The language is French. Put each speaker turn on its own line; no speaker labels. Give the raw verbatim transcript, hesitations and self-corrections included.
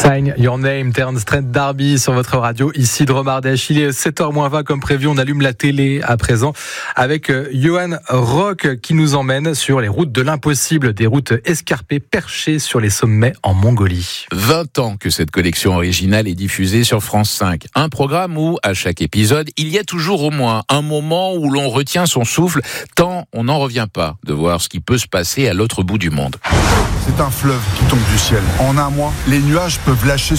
Sign Your Name, Terence Trent D'Arby sur votre radio, ici de Romardèche. Il est sept heures moins vingt comme prévu, on allume la télé à présent avec Johan Rock qui nous emmène sur les routes de l'impossible, des routes escarpées perchées sur les sommets en Mongolie.
vingt ans que cette collection originale est diffusée sur France cinq. Un programme où, à chaque épisode, il y a toujours au moins un moment où l'on retient son souffle, tant on n'en revient pas de voir ce qui peut se passer à l'autre bout du monde.
C'est un fleuve qui tombe du ciel. En un mois, les nuages peuvent lâcher